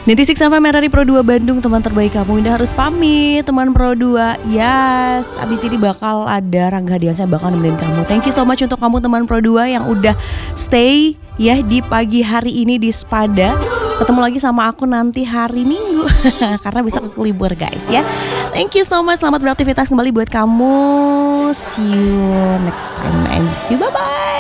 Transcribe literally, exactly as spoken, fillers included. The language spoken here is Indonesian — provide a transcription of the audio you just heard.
Nitisik sampai Merari Pro dua Bandung, teman terbaik kamu. Indah harus pamit, teman Pro dua. Yes, abis ini bakal ada Rangga Hadiansyah bakal nemenin kamu. Thank you so much untuk kamu teman Pro dua yang udah stay ya di pagi hari ini di Spada. Ketemu lagi sama aku nanti hari Minggu karena bisa ke libur guys ya. Thank you so much, selamat beraktivitas kembali buat kamu. See you next time and see you, bye bye.